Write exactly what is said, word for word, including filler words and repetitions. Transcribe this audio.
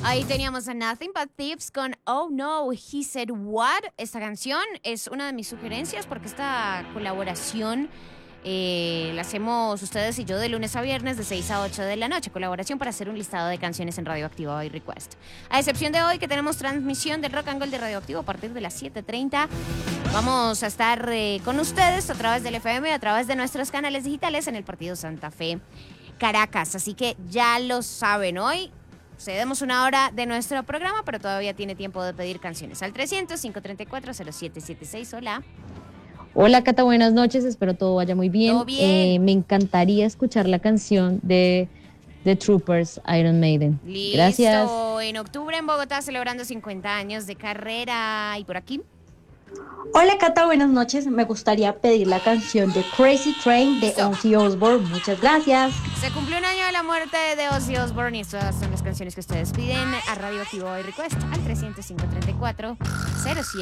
Ahí teníamos a Nothing But Thieves con Oh No, He Said What. Esta canción es una de mis sugerencias porque esta colaboración eh, la hacemos ustedes y yo de lunes a viernes de seis a ocho de la noche. Colaboración para hacer un listado de canciones en Radioactivo by Request. A excepción de hoy que tenemos transmisión del Rock and Gold de Radioactivo a partir de las siete treinta. Vamos a estar eh, con ustedes a través del F M, a través de nuestros canales digitales en el Partido Santa Fe Caracas. Así que ya lo saben, hoy cedemos una hora de nuestro programa, pero todavía tiene tiempo de pedir canciones. Al trescientos, cinco treinta y cuatro, cero siete setenta y seis. Hola. Hola, Cata, buenas noches. Espero todo vaya muy bien. Todo bien. Eh, me encantaría escuchar la canción de The Troopers, Iron Maiden. Listo. Gracias. En octubre en Bogotá celebrando cincuenta años de carrera. ¿Y por aquí? Hola Cata, buenas noches. Me gustaría pedir la canción de Crazy Train de Listo. Ozzy Osbourne. Muchas gracias. Se cumplió un año de la muerte de Ozzy Osbourne y estas son las canciones que ustedes piden a Radioactivo by Request al trescientos, cinco treinta y cuatro, cero siete.